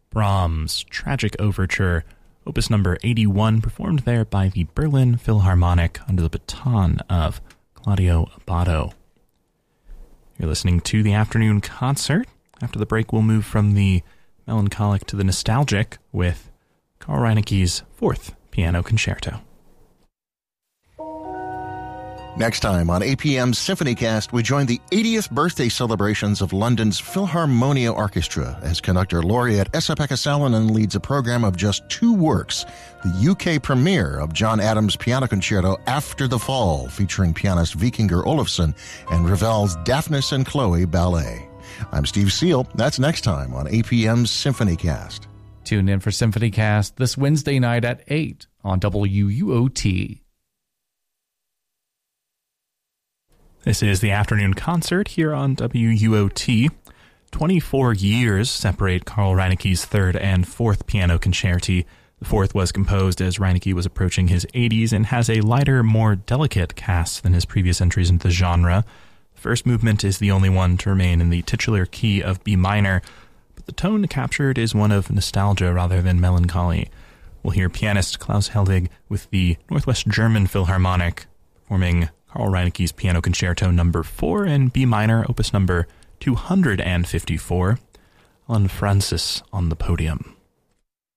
Brahms' Tragic Overture, opus number 81, performed there by the Berlin Philharmonic under the baton of Claudio Abbado. You're listening to the afternoon concert. After the break, we'll move from the melancholic to the nostalgic with Carl Reineke's Fourth Piano Concerto. Next time on APM's SymphonyCast, we join the 80th birthday celebrations of London's Philharmonia Orchestra as conductor laureate Esa-Pekka Salonen leads a program of just 2 works, the UK premiere of John Adams' Piano Concerto After the Fall, featuring pianist Vikingur Olafsson, and Ravel's Daphnis and Chloe Ballet. I'm Steve Seal. That's next time on APM's SymphonyCast. Tune in for SymphonyCast this Wednesday night at 8 on WUOT. This is the afternoon concert here on WUOT. 24 years separate Carl Reineke's third and fourth piano concerti. The fourth was composed as Reineke was approaching his 80s and has a lighter, more delicate cast than his previous entries into the genre. The first movement is the only one to remain in the titular key of B minor, but the tone captured is one of nostalgia rather than melancholy. We'll hear pianist Klaus Heldig with the Northwest German Philharmonic performing Carl Reineke's Piano Concerto No. 4 in B minor, opus number 254. Alan Francis on the podium.